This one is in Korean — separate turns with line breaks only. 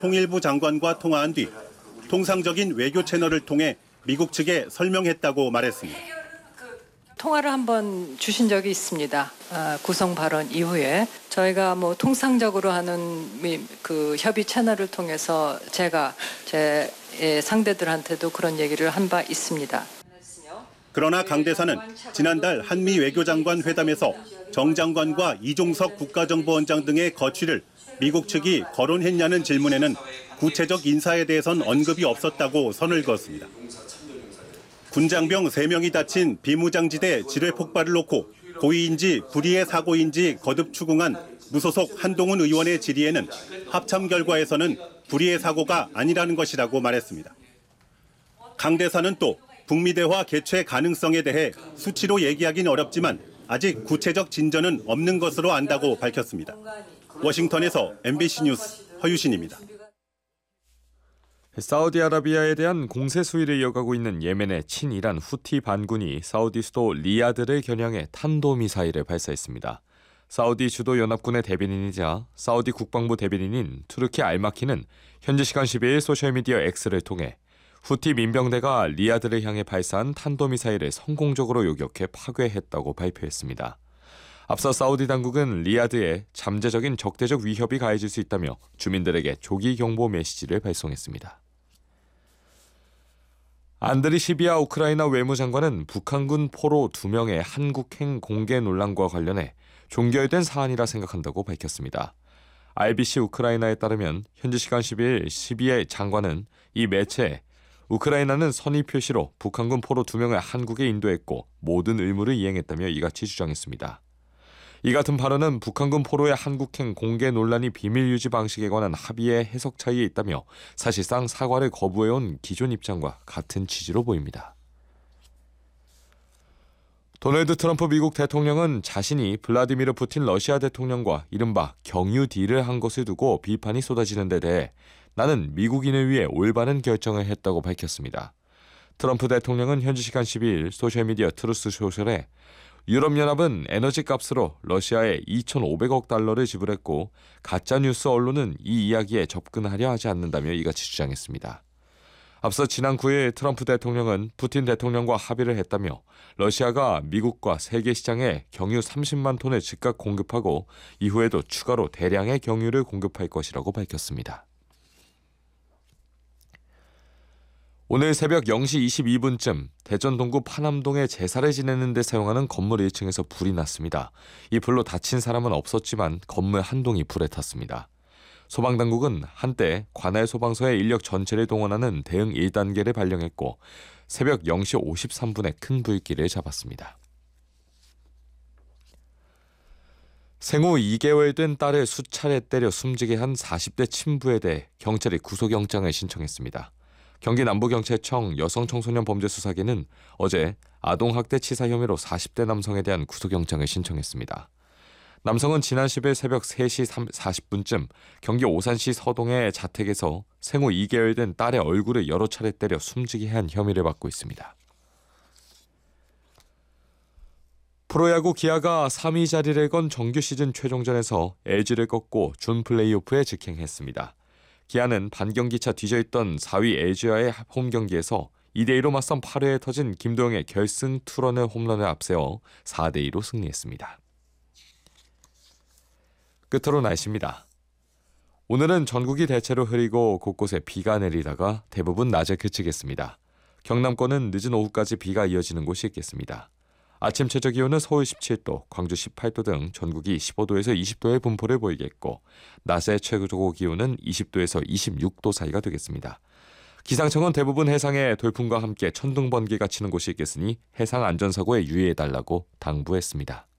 통일부 장관과 통화한 뒤 통상적인 외교 채널을 통해 미국 측에 설명했다고 말했습니다.
통화를 한번 주신 적이 있습니다. 구성 발언 이후에 저희가 통상적으로 하는 그 협의 채널을 통해서 제가 제 상대들한테도 그런 얘기를 한 바 있습니다.
그러나 강 대사는 지난달 한미 외교장관 회담에서 정 장관과 이종석 국가정보원장 등의 거취를 미국 측이 거론했냐는 질문에는 구체적 인사에 대해선 언급이 없었다고 선을 그었습니다. 군장병 3명이 다친 비무장지대 지뢰 폭발을 놓고 고의인지 불의의 사고인지 거듭 추궁한 무소속 한동훈 의원의 질의에는 합참 결과에서는 불의의 사고가 아니라는 것이라고 말했습니다. 강 대사는 또 북미 대화 개최 가능성에 대해 수치로 얘기하긴 어렵지만 아직 구체적 진전은 없는 것으로 안다고 밝혔습니다. 워싱턴에서 MBC 뉴스 허유신입니다.
사우디아라비아에 대한 공세 수위를 이어가고 있는 예멘의 친이란 후티 반군이 사우디 수도 리야드를 겨냥해 탄도미사일을 발사했습니다. 사우디 주도 연합군의 대변인이자 사우디 국방부 대변인인 투르키 알마키는 현지 시간 12일 소셜미디어 X를 통해 후티 민병대가 리야드를 향해 발사한 탄도미사일을 성공적으로 요격해 파괴했다고 발표했습니다. 앞서 사우디 당국은 리야드에 잠재적인 적대적 위협이 가해질 수 있다며 주민들에게 조기 경보 메시지를 발송했습니다. 안드리 시비아 우크라이나 외무장관은 북한군 포로 2명의 한국행 공개 논란과 관련해 종결된 사안이라 생각한다고 밝혔습니다. RBC 우크라이나에 따르면 현지 시간 12일 시비아 장관은 이 매체에 우크라이나는 선의 표시로 북한군 포로 2명을 한국에 인도했고 모든 의무를 이행했다며 이같이 주장했습니다. 이 같은 발언은 북한군 포로의 한국행 공개 논란이 비밀 유지 방식에 관한 합의의 해석 차이에 있다며 사실상 사과를 거부해온 기존 입장과 같은 취지로 보입니다. 도널드 트럼프 미국 대통령은 자신이 블라디미르 푸틴 러시아 대통령과 이른바 경유 딜을 한 것을 두고 비판이 쏟아지는 데 대해 나는 미국인을 위해 올바른 결정을 했다고 밝혔습니다. 트럼프 대통령은 현지 시간 12일 소셜미디어 트루스 소셜에 유럽연합은 에너지 값으로 러시아에 2,500억 달러를 지불했고 가짜뉴스 언론은 이 이야기에 접근하려 하지 않는다며 이같이 주장했습니다. 앞서 지난 9일 트럼프 대통령은 푸틴 대통령과 합의를 했다며 러시아가 미국과 세계 시장에 경유 30만 톤을 즉각 공급하고 이후에도 추가로 대량의 경유를 공급할 것이라고 밝혔습니다. 오늘 새벽 0시 22분쯤 대전 동구 파남동에 제사를 지내는 데 사용하는 건물 1층에서 불이 났습니다. 이 불로 다친 사람은 없었지만 건물 한 동이 불에 탔습니다. 소방당국은 한때 관할 소방서의 인력 전체를 동원하는 대응 1단계를 발령했고 새벽 0시 53분에 큰 불길을 잡았습니다. 생후 2개월 된 딸을 수차례 때려 숨지게 한 40대 친부에 대해 경찰이 구속영장을 신청했습니다. 경기 남부경찰청 여성청소년범죄수사계는 어제 아동학대 치사 혐의로 40대 남성에 대한 구속영장을 신청했습니다. 남성은 지난 10일 새벽 3시 40분쯤 경기 오산시 서동의 자택에서 생후 2개월 된 딸의 얼굴을 여러 차례 때려 숨지게 한 혐의를 받고 있습니다. 프로야구 기아가 3위 자리를 건 정규 시즌 최종전에서 LG를 꺾고 준 플레이오프에 직행했습니다. 기아는 반경기차 뒤져있던 4위 LG와의 홈경기에서 2대2로 맞선 8회에 터진 김도영의 결승 투런을 홈런을 앞세워 4대2로 승리했습니다. 끝으로 날씨입니다. 오늘은 전국이 대체로 흐리고 곳곳에 비가 내리다가 대부분 낮에 그치겠습니다. 경남권은 늦은 오후까지 비가 이어지는 곳이 있겠습니다. 아침 최저 기온은 서울 17도, 광주 18도 등 전국이 15도에서 20도의 분포를 보이겠고 낮의 최고 기온은 20도에서 26도 사이가 되겠습니다. 기상청은 대부분 해상에 돌풍과 함께 천둥 번개가 치는 곳이 있겠으니 해상 안전사고에 유의해달라고 당부했습니다.